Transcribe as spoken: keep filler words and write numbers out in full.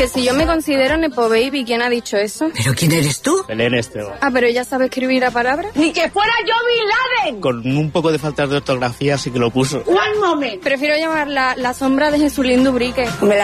Que si yo me considero Nepo Baby, ¿quién ha dicho eso? ¿Pero quién eres tú? Belén Esteban. Ah, pero ella sabe escribir a palabras. ¡Ni que fuera yo Bin Laden! Con un poco de faltas de ortografía sí que lo puso. ¡One moment! Prefiero llamar la, la sombra de Jesulín Dubrique.